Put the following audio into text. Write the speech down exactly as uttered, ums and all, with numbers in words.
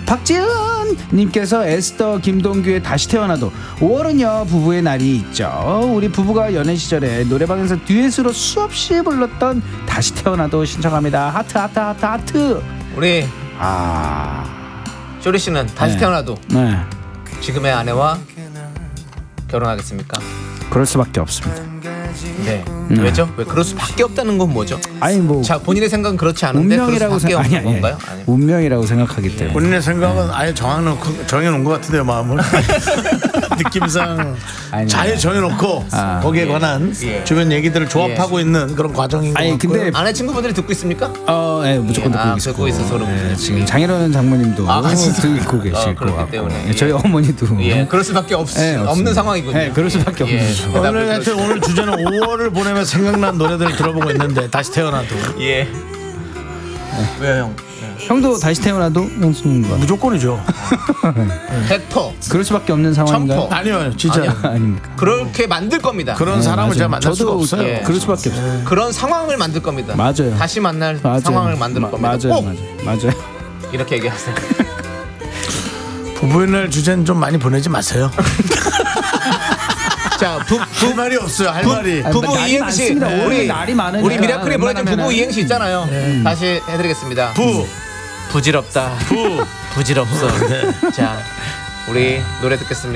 박지은님께서 에스더 김동규의 다시 태어나도 오월은요 부부의 날이 있죠. 우리 부부가 연애 시절에 노래방에서 듀엣으로 수없이 불렀던 다시 태어나도 신청합니다. 하트 하트 하트 하트. 우리 아 쇼리 씨는 다시 네. 태어나도 네. 지금의 아내와 결혼하겠습니까? 그럴 수밖에 없습니다. 네. 네. 왜죠? 왜 그럴 수밖에 없다는 건 뭐죠? 아니 뭐 자, 본인의 생각은 그렇지 않은데 운명이라고 그럴 수밖에 생각 없는 아니 아니 건가요? 아니. 운명이라고 생각하기 때문에. 본인의 생각은 아예 정해놓고 정해놓은 것 같은데요, 마음을. 느낌상 아니, 잘 정해놓고 아. 거기에 관한 예. 주변 얘기들을 조합하고 있는 그런 과정인 것 아니 같고요. 근데 아내 친구분들이 듣고 있습니까? 어, 예, 무조건 예, 듣고 아, 계시고 듣고 있어서 그런 예, 분들이. 지금 장인어른 장모님도 아, 진짜? 듣고 계실 어, 것 그렇기 같고 때문에. 예, 저희 예. 어머니도 예, 그럴 수밖에 없, 예, 없는 없습니다. 상황이군요. 예, 그럴 수밖에 없는 예, 거죠. 대답을 오늘 하여튼 오늘 주제는 오월을 보내면 생각난 노래들을 들어보고 있는데 다시 태어나도 예. 왜요, 형? 형도 다시 태어나도 형수님과 무조건이죠. 백 퍼센트 그럴 수밖에 없는 상황인가요? 천 퍼. 아니요, 진짜 아니요. 아닙니까? 그렇게 만들 겁니다. 그런 네, 사람을 맞아요. 제가 만날 수가 저도 없어요. 예. 그럴 수밖에 없어요. 그런 상황을 만들 겁니다. 맞아요. 다시 만날 맞아요. 상황을 만들 마- 겁니다. 맞아요, 꼭 맞아요, 맞아요. 이렇게 얘기하세요. 부부의 날 주제는 좀 많이 보내지 마세요. 자, 부, 할 말이 없어요. 할 말이. 아니, 부부 날이 이행시 많습니다. 오늘 우리 날이 많으니까 우리 미라클이 보내준 웬만하면은- 부부 이행시 있잖아요. 다시 해드리겠습니다. 부. 부질없다. 부. 부질없어. 자, 우리 노래 듣겠습니다.